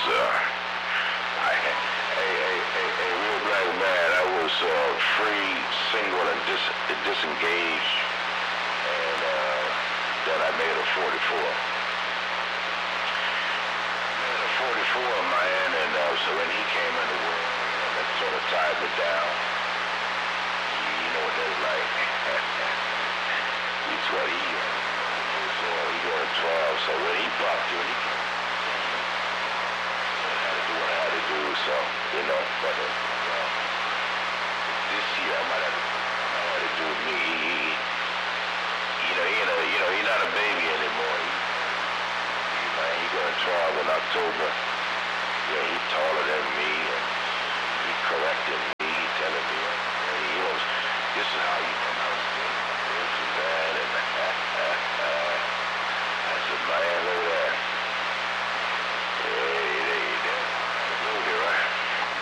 a real black man. I was free, single, and disengaged, and then I made a 44. Made a 44 of mine, and so when he came in the world, that sort of tied me down. You know what that's like. He's what he got a 12, so when he popped in, he came. What I had to do, so, you know, but this year I might have to do with me. He's not a baby anymore. He going 12 in October. Yeah, he's taller than